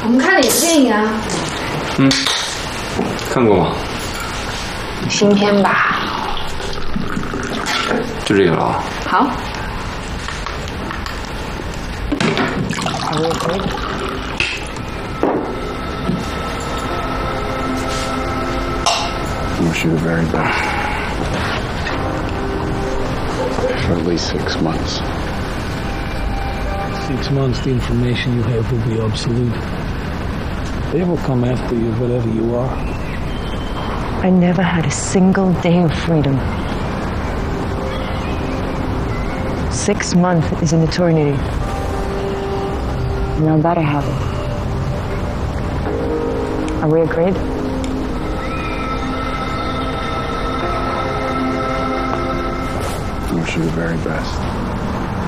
我们看哪部电影啊？ 看过吗？ 新片吧。 就这个了啊。 好。 I wish you the very best. For at least 6 months. 6 months, the information you have will be obsolete. They will come after you, whatever you are. I never had a single day of freedom. 6 months is an eternity. And I'm about to have it. Are we agreed? I wish you the very best.